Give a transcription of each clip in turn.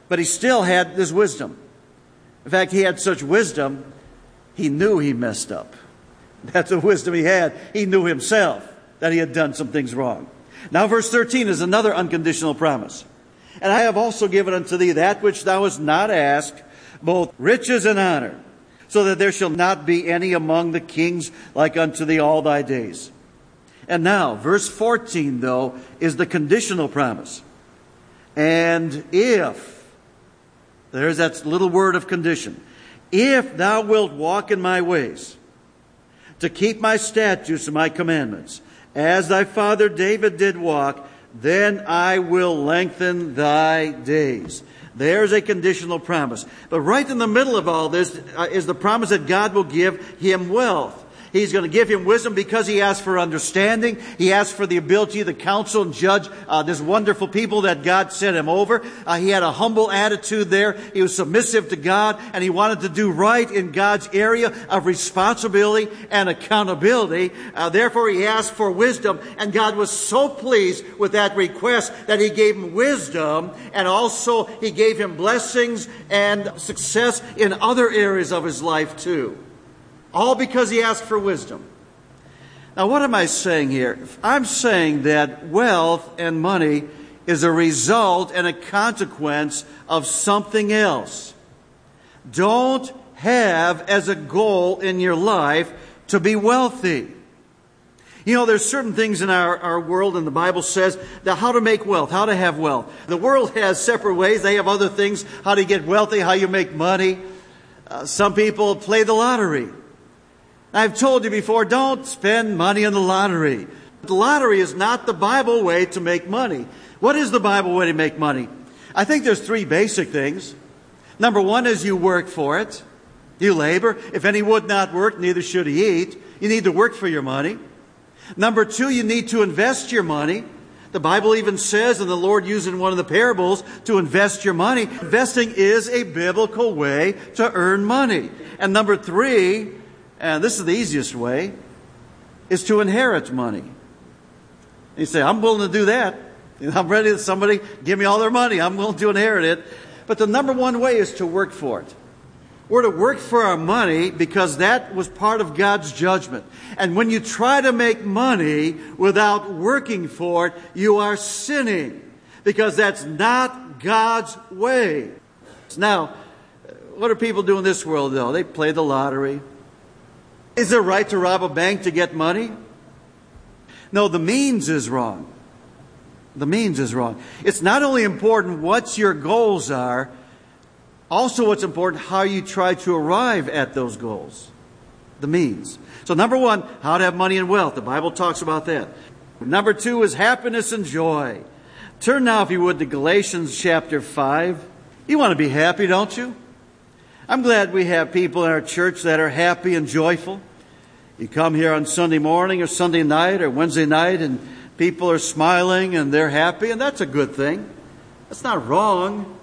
But he still had this wisdom. In fact, he had such wisdom, he knew he messed up. That's the wisdom he had. He knew himself that he had done some things wrong. Now verse 13 is another unconditional promise. And I have also given unto thee that which thou hast not asked, both riches and honor, so that there shall not be any among the kings like unto thee all thy days. And now, verse 14, though, is the conditional promise. And if, there's that little word of condition, if thou wilt walk in my ways, to keep my statutes and my commandments, as thy father David did walk, then I will lengthen thy days. There's a conditional promise. But right in the middle of all this is the promise that God will give him wealth. He's going to give him wisdom because he asked for understanding. He asked for the ability to counsel and judge this wonderful people that God sent him over. He had a humble attitude there. He was submissive to God, and he wanted to do right in God's area of responsibility and accountability. Therefore, he asked for wisdom, and God was so pleased with that request that he gave him wisdom, and also he gave him blessings and success in other areas of his life too. All because he asked for wisdom. Now, what am I saying here? I'm saying that wealth and money is a result and a consequence of something else. Don't have as a goal in your life to be wealthy. You know, there's certain things in our world, and the Bible says that how to make wealth, how to have wealth. The world has separate ways. They have other things, how to get wealthy, how you make money. Some people play the lottery. I've told you before, don't spend money on the lottery. The lottery is not the Bible way to make money. What is the Bible way to make money? I think there's three basic things. Number one is you work for it. You labor. If any would not work, neither should he eat. You need to work for your money. Number two, you need to invest your money. The Bible even says, and the Lord used in one of the parables, to invest your money. Investing is a biblical way to earn money. And number three, and this is the easiest way, is to inherit money. You say, I'm willing to do that. I'm ready to somebody give me all their money. I'm willing to inherit it. But the number one way is to work for it. We're to work for our money because that was part of God's judgment. And when you try to make money without working for it, you are sinning. Because that's not God's way. Now, what do people do in this world, though? They play the lottery. Is it right to rob a bank to get money? No, the means is wrong. The means is wrong. It's not only important what your goals are, also what's important how you try to arrive at those goals. The means. So number one, how to have money and wealth. The Bible talks about that. Number two is happiness and joy. Turn now, if you would, to Galatians chapter 5. You want to be happy, don't you? I'm glad we have people in our church that are happy and joyful. You come here on Sunday morning or Sunday night or Wednesday night and people are smiling and they're happy, and that's a good thing. That's not wrong.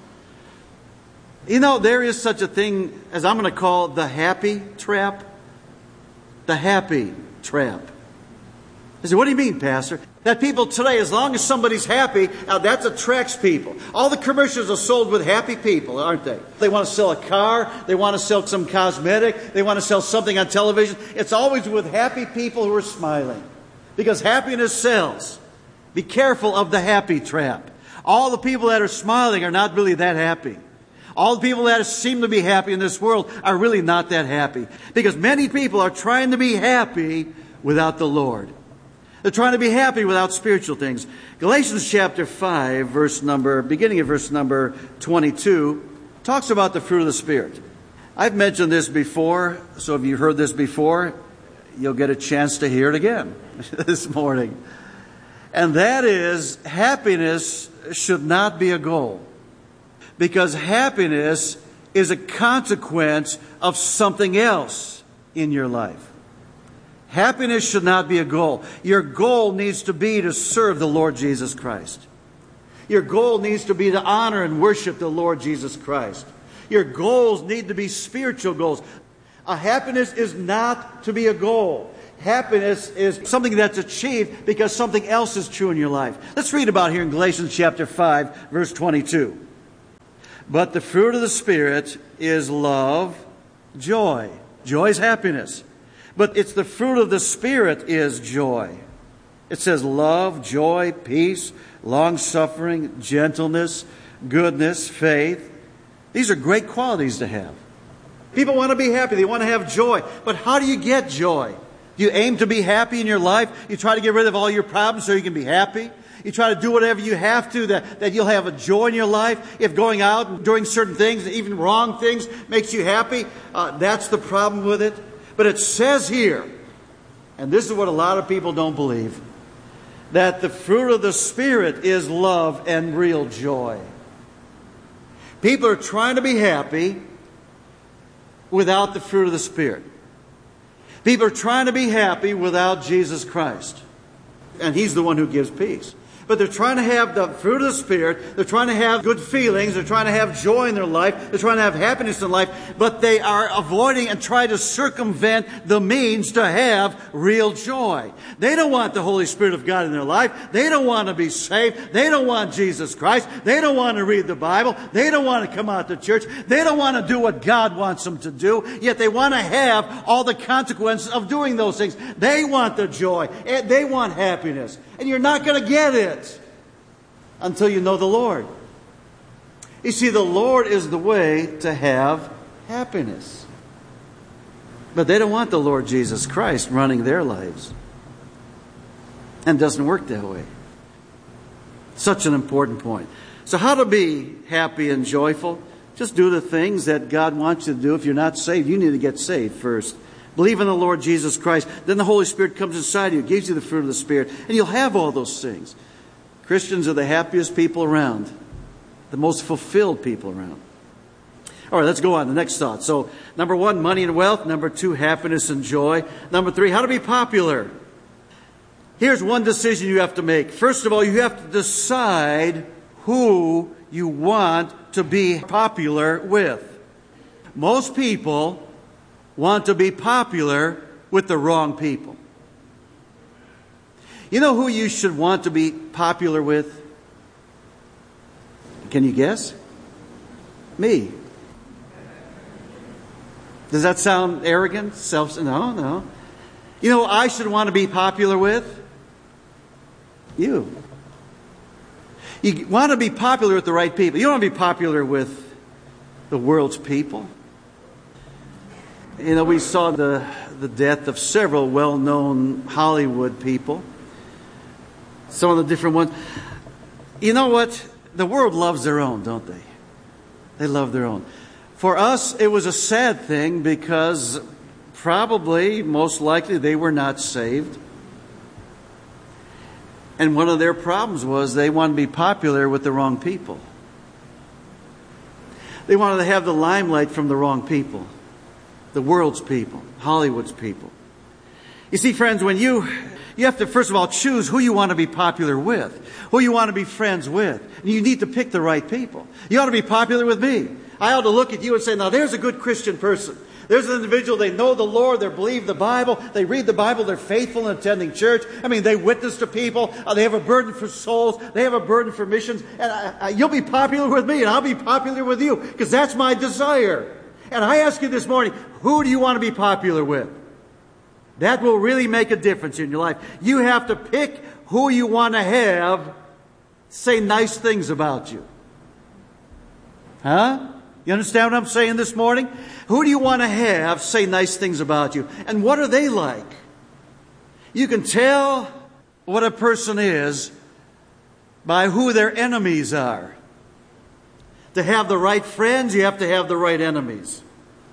You know, there is such a thing as I'm going to call the happy trap. The happy trap. I say, what do you mean, Pastor? That people today, as long as somebody's happy, that attracts people. All the commercials are sold with happy people, aren't they? They want to sell a car. They want to sell some cosmetic. They want to sell something on television. It's always with happy people who are smiling. Because happiness sells. Be careful of the happy trap. All the people that are smiling are not really that happy. All the people that seem to be happy in this world are really not that happy. Because many people are trying to be happy without the Lord. They're trying to be happy without spiritual things. Galatians chapter 5, beginning of verse number 22, talks about the fruit of the Spirit. I've mentioned this before, so if you've heard this before, you'll get a chance to hear it again this morning. And that is, happiness should not be a goal. Because happiness is a consequence of something else in your life. Happiness should not be a goal. Your goal needs to be to serve the Lord Jesus Christ. Your goal needs to be to honor and worship the Lord Jesus Christ. Your goals need to be spiritual goals. Happiness is not to be a goal. Happiness is something that's achieved because something else is true in your life. Let's read about here in Galatians chapter 5, verse 22. But the fruit of the Spirit is love, joy. Joy is happiness. But it's the fruit of the Spirit is joy. It says love, joy, peace, long-suffering, gentleness, goodness, faith. These are great qualities to have. People want to be happy. They want to have joy. But how do you get joy? Do you aim to be happy in your life? You try to get rid of all your problems so you can be happy? You try to do whatever you have to that you'll have a joy in your life? If going out and doing certain things, even wrong things, makes you happy, that's the problem with it. But it says here, and this is what a lot of people don't believe, that the fruit of the Spirit is love and real joy. People are trying to be happy without the fruit of the Spirit. People are trying to be happy without Jesus Christ. And He's the one who gives peace. But they're trying to have the fruit of the Spirit. They're trying to have good feelings. They're trying to have joy in their life. They're trying to have happiness in life. But they are avoiding and trying to circumvent the means to have real joy. They don't want the Holy Spirit of God in their life. They don't want to be saved. They don't want Jesus Christ. They don't want to read the Bible. They don't want to come out to church. They don't want to do what God wants them to do. Yet they want to have all the consequences of doing those things. They want the joy. They want happiness. And you're not going to get it until you know the Lord. You see, the Lord is the way to have happiness. But they don't want the Lord Jesus Christ running their lives. And it doesn't work that way. Such an important point. So how to be happy and joyful? Just do the things that God wants you to do. If you're not saved, you need to get saved first. Believe in the Lord Jesus Christ. Then the Holy Spirit comes inside you, gives you the fruit of the Spirit, and you'll have all those things. Christians are the happiest people around, the most fulfilled people around. All right, let's go on. The next thought. So, number 1, money and wealth. Number 2, happiness and joy. Number 3, how to be popular. Here's one decision you have to make. First of all, you have to decide who you want to be popular with. Most people want to be popular with the wrong people. You know who you should want to be popular with? Can you guess? Me. Does that sound arrogant? No. You know who I should want to be popular with? You. You want to be popular with the right people. You don't want to be popular with the world's people. You know, we saw the death of several well-known Hollywood people. Some of the different ones. You know what? The world loves their own, don't they? They love their own. For us, it was a sad thing because probably, most likely, they were not saved. And one of their problems was they wanted to be popular with the wrong people. They wanted to have the limelight from the wrong people. The world's people, Hollywood's people. You see, friends, when you have to, first of all, choose who you want to be popular with, who you want to be friends with. And you need to pick the right people. You ought to be popular with me. I ought to look at you and say, now there's a good Christian person. There's an individual, they know the Lord, they believe the Bible, they read the Bible, they're faithful in attending church. I mean, they witness to people, they have a burden for souls, they have a burden for missions. And you'll be popular with me, and I'll be popular with you, because that's my desire. And I ask you this morning, who do you want to be popular with? That will really make a difference in your life. You have to pick who you want to have say nice things about you. Huh? You understand what I'm saying this morning? Who do you want to have say nice things about you? And what are they like? You can tell what a person is by who their enemies are. To have the right friends, you have to have the right enemies.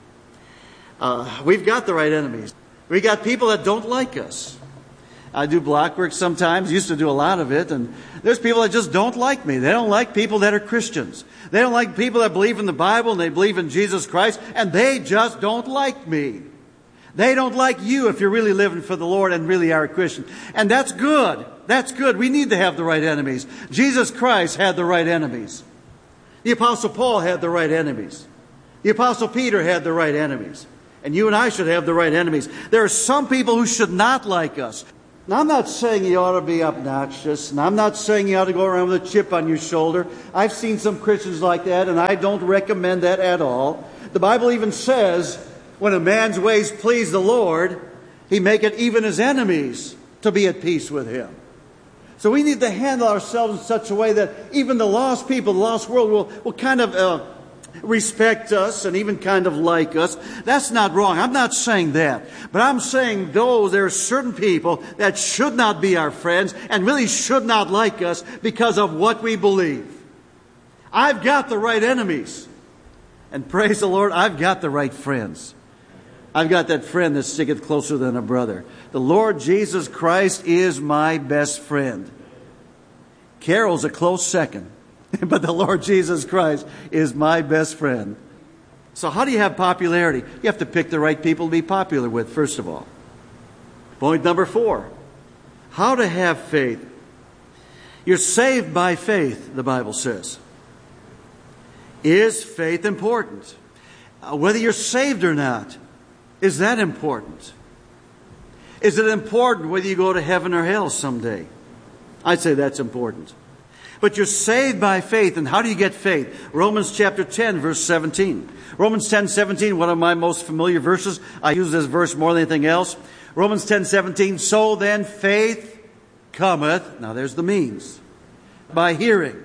We've got the right enemies. We got people that don't like us. I do block work sometimes, used to do a lot of it, and there's people that just don't like me. They don't like people that are Christians. They don't like people that believe in the Bible and they believe in Jesus Christ, and they just don't like me. They don't like you if you're really living for the Lord and really are a Christian. And that's good. That's good. We need to have the right enemies. Jesus Christ had the right enemies. The Apostle Paul had the right enemies. The Apostle Peter had the right enemies. And you and I should have the right enemies. There are some people who should not like us. Now, I'm not saying you ought to be obnoxious, and I'm not saying you ought to go around with a chip on your shoulder. I've seen some Christians like that, and I don't recommend that at all. The Bible even says, when a man's ways please the Lord, He maketh even his enemies to be at peace with him. So we need to handle ourselves in such a way that even the lost people, the lost world will kind of respect us and even kind of like us. That's not wrong. I'm not saying that. But I'm saying there are certain people that should not be our friends and really should not like us because of what we believe. I've got the right enemies. And praise the Lord, I've got the right friends. I've got that friend that sticketh closer than a brother. The Lord Jesus Christ is my best friend. Carol's a close second. But the Lord Jesus Christ is my best friend. So how do you have popularity? You have to pick the right people to be popular with, first of all. Point number 4. How to have faith. You're saved by faith, the Bible says. Is faith important? Whether you're saved or not, is that important? Is it important whether you go to heaven or hell someday? I'd say that's important. But you're saved by faith. And how do you get faith? Romans chapter 10, verse 17. Romans 10:17, one of my most familiar verses. I use this verse more than anything else. Romans 10:17, so then faith cometh, now there's the means, by hearing.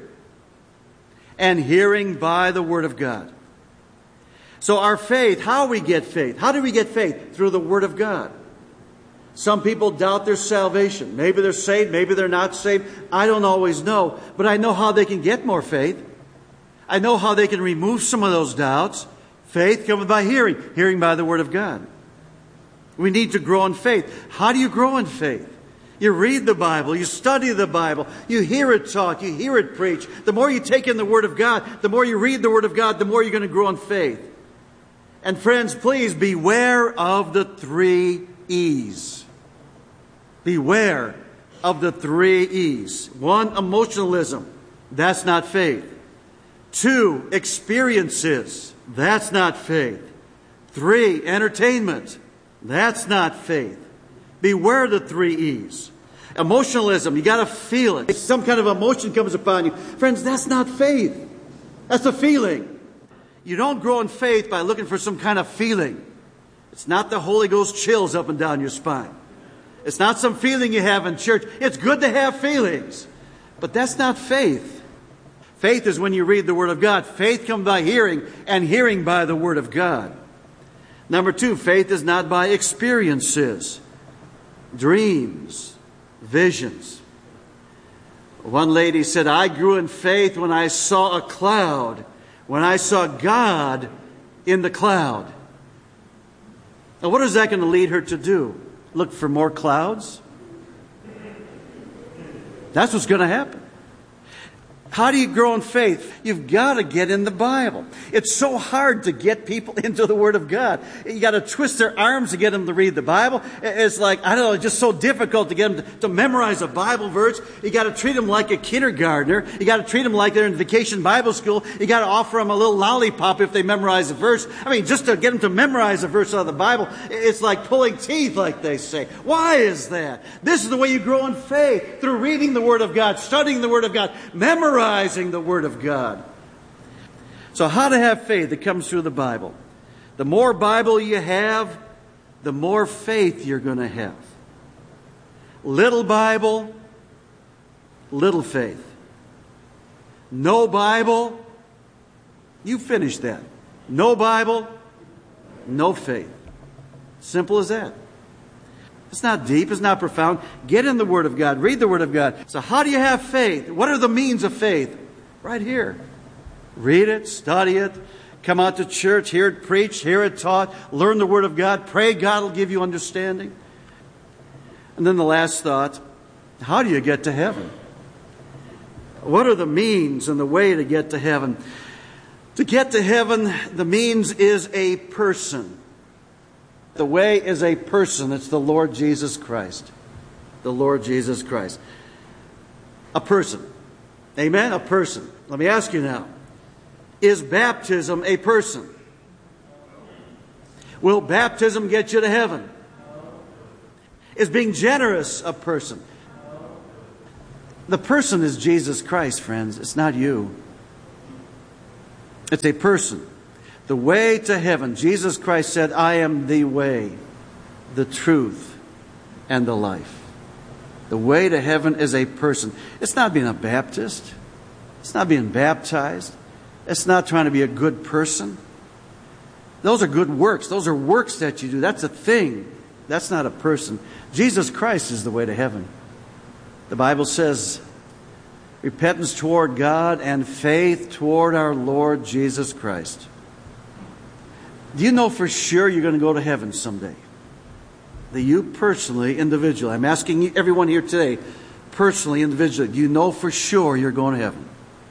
And hearing by the Word of God. So our faith, how we get faith? How do we get faith? Through the Word of God. Some people doubt their salvation. Maybe they're saved, maybe they're not saved. I don't always know. But I know how they can get more faith. I know how they can remove some of those doubts. Faith comes by hearing. Hearing by the Word of God. We need to grow in faith. How do you grow in faith? You read the Bible. You study the Bible. You hear it taught. You hear it preached. The more you take in the Word of God, the more you read the Word of God, the more you're going to grow in faith. And friends, please beware of the 3 E's. Beware of the 3 E's. 1, emotionalism. That's not faith. 2, experiences. That's not faith. 3, entertainment. That's not faith. Beware the 3 E's. Emotionalism, you got to feel it. If some kind of emotion comes upon you. Friends, that's not faith. That's a feeling. You don't grow in faith by looking for some kind of feeling. It's not the Holy Ghost chills up and down your spine. It's not some feeling you have in church. It's good to have feelings. But that's not faith. Faith is when you read the Word of God. Faith comes by hearing, and hearing by the Word of God. Number 2, faith is not by experiences, dreams, visions. One lady said, I grew in faith when I saw a cloud, when I saw God in the cloud. Now, what is that going to lead her to do? Look for more clouds? That's what's going to happen. How do you grow in faith? You've got to get in the Bible. It's so hard to get people into the Word of God. You got to twist their arms to get them to read the Bible. It's like, I don't know, it's just so difficult to get them to memorize a Bible verse. You got to treat them like a kindergartner. You got to treat them like they're in vacation Bible school. You got to offer them a little lollipop if they memorize a verse. I mean, just to get them to memorize a verse out of the Bible, it's like pulling teeth, like they say. Why is that? This is the way you grow in faith, through reading the Word of God, studying the Word of God, memorizing the Word of God. So how to have faith that comes through the Bible. The more Bible you have, the more faith you're going to have. Little Bible, little faith. No Bible, you finish that. No Bible, no faith. Simple as that. It's not deep. It's not profound. Get in the Word of God. Read the Word of God. So how do you have faith? What are the means of faith? Right here. Read it. Study it. Come out to church. Hear it preached. Hear it taught. Learn the Word of God. Pray God will give you understanding. And then the last thought. How do you get to heaven? What are the means and the way to get to heaven? To get to heaven, the means is a person. The way is a person. It's the Lord Jesus Christ. The Lord Jesus Christ. A person. Amen? A person. Let me ask you now. Is baptism a person? Will baptism get you to heaven? Is being generous a person? The person is Jesus Christ, friends. It's not you. It's a person. The way to heaven. Jesus Christ said, I am the way, the truth, and the life. The way to heaven is a person. It's not being a Baptist. It's not being baptized. It's not trying to be a good person. Those are good works. Those are works that you do. That's a thing. That's not a person. Jesus Christ is the way to heaven. The Bible says, repentance toward God and faith toward our Lord Jesus Christ. Do you know for sure you're going to go to heaven someday? That you personally, individually, I'm asking everyone here today, personally, individually, do you know for sure you're going to heaven?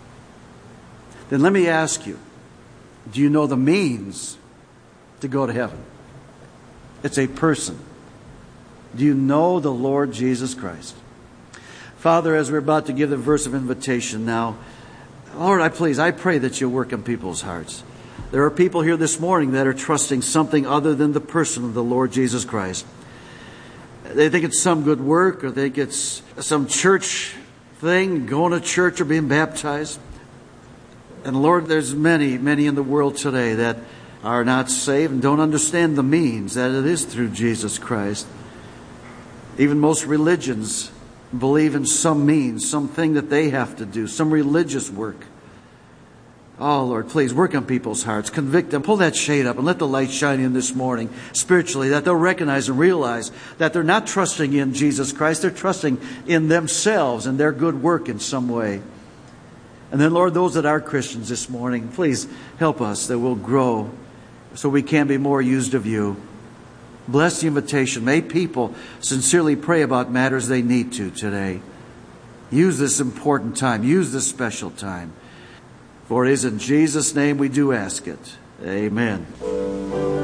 Then let me ask you, do you know the means to go to heaven? It's a person. Do you know the Lord Jesus Christ? Father, as we're about to give the verse of invitation now, Lord, I pray that you work in people's hearts. There are people here this morning that are trusting something other than the person of the Lord Jesus Christ. They think it's some good work, or they think it's some church thing, going to church or being baptized. And Lord, there's many in the world today that are not saved and don't understand the means that it is through Jesus Christ. Even most religions believe in some means, something that they have to do, some religious work. Oh, Lord, please work on people's hearts. Convict them. Pull that shade up and let the light shine in this morning spiritually, that they'll recognize and realize that they're not trusting in Jesus Christ. They're trusting in themselves and their good work in some way. And then, Lord, those that are Christians this morning, please help us that we'll grow so we can be more used of you. Bless the invitation. May people sincerely pray about matters they need to today. Use this important time. Use this special time. For it is in Jesus' name we do ask it. Amen.